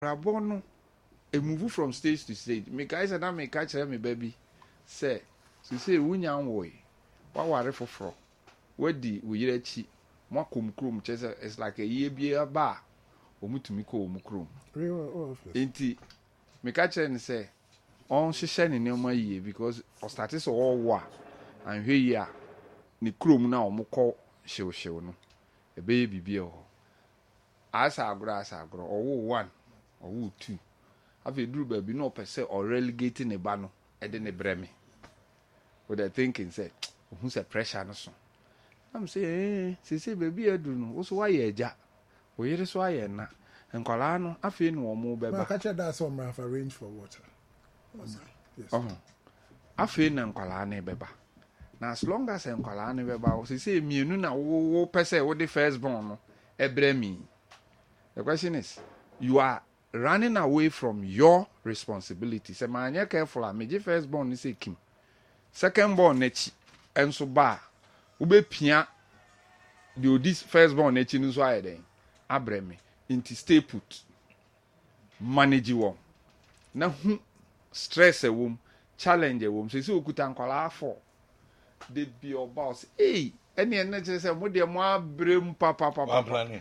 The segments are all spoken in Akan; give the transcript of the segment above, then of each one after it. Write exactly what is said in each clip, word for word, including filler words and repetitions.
Rabono, a move from stage to stage. Me guys and I may catch me baby. Say, so say Winyan way. What worry for fro? Where di we yet chi? More kum crum chesa is like a year be a bar. Omutumiko mukrum. Inti me catch and say, on she shen in your year because or status all war and here ya ni crum now muko show show no. A baby be oh. As I grow, as I grow, or one or two. Have a drew baby no per se or relegating a bano and then a breme. What I thinking said, who's a pressure no son. I'm saying, eh, say baby, I do know. Also, why ye ja? We hear so I na. And Colano, I feel no more baby. I catch that some have arranged for water. Yes. Oh, I feel no Colane beba. Now, as long as I'm Colane beba, she say, me, no, now, wo per se, what the first born, a breme. The question is, you are running away from your responsibility. Say, man, you're careful. I made your first born, you say, Kim. Second born, nechi, and so ba. Ube pia, the this first born, nechi, no so I then. Abreme, into stay put. Manage you. Now, stress a womb, challenge a womb. So, you could uncle for. They be your boss. Hey, any energy say, what the more brim papa papa.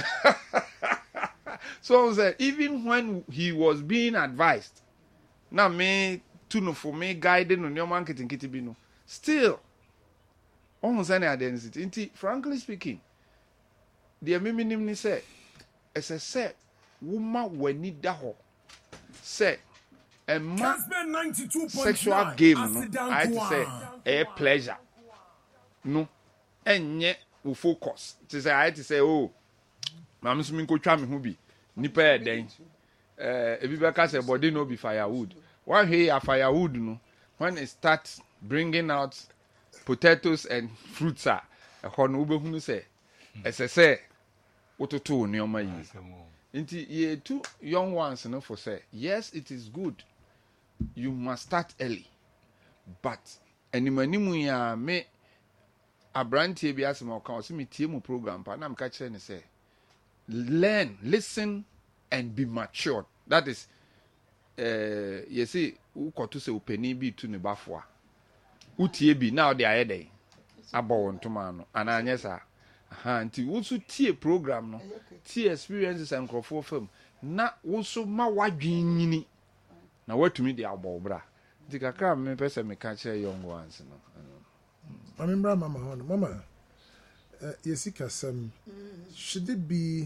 So uh, even when he was being advised, now me tuno for me guiding on your marketing kitibino, still almost any identity. Inti, frankly speaking, the minimum say, as I said, woman when need that ho say a man sexual game, no, I had to say a pleasure, no, and yet we focus. To say I had to say, oh, I'm assuming coach me who be. Nipa den eh ebibeka say body no be firewood. One here a firewood no when it starts bringing out potatoes and fruits ah e ho no ubehunu say esese ototo onioma yi. Nti ye two young ones no for say yes it is good. You must start early. But animanimu ya me abrantie bi asema o kan o se me tie mu program pa na me ka kire ne say learn, listen, and be matured. That is, uh, you see, who got to say, Penny be to Nebafwa. Utie be now they are there. About tomorrow, and I yes, ah, until also tea program, no, tea experiences and crop film. Na also ma wajini. Now, what to me the about bra. The kakra me person me catch young ones, no. I remember Mama, Mama. Uh, Yesika, some should it be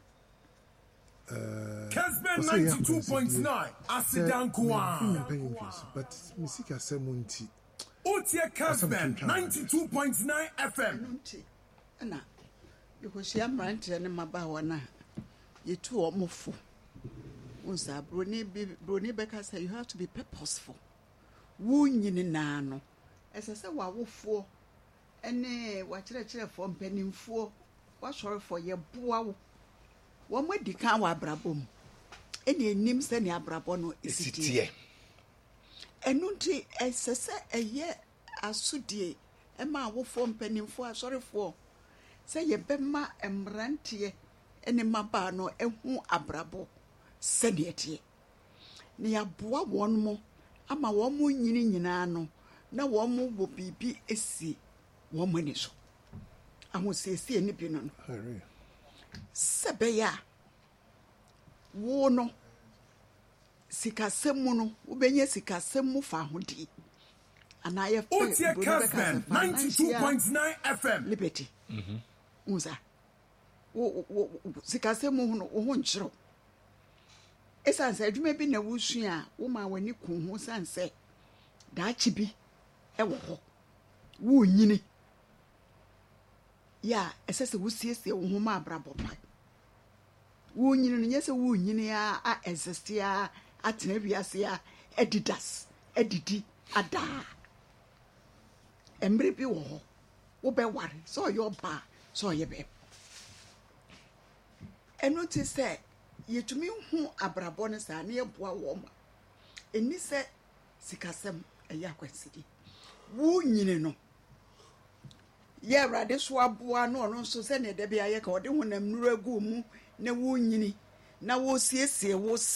Casper ninety-two point nine Asidan Kwan, but Misika Semunti Otia Casper ninety-two point nine F M. Anna, you was young rant and Mabawana. You two or more full. Unsa Bruni Bruni Becker said you have to be purposeful. Woon in nano. As I said, what for? Ene wachire from penning for what sorry for your boa. One way decan wa brabum. Any names any abrabono is it here. And nunti as a year as sudie, Emma will form penning for sorry for. Say ye bema emrantie any mabano and who abrabo. Send it. Near boa one more. Ama one more yinning yinano. Na one more will be be a sea. One minute so. I will say, see any pinon. Sebeya. Wono. Sika semuno. Ubenye sika semu fahudi. And I have Otia Casper ninety-two point nine F M. Liberty. Uza. Sika semu uhunchro. Esa nse adwuma bi na wusu a wo ma wani kun ho sanse. Da chibi e wo ho. Wo nyini. Ya esese wo siesie wo ho ma abrabo pa. Wo nyini no nyese wo nyini a a existe a atena biase a edidas edidi ada. Emre bi wo ho. Wo be ware so yo ba so ye be. Eno ti se yetumi hu abrabo ne sa na ye boa wo ma. Eni se sikasem eya kwasidi. Wo nyini no ye rade so aboa no no so se ne de bia ye ka ode honam nuru agu mu na wo nyini na wo siesie wo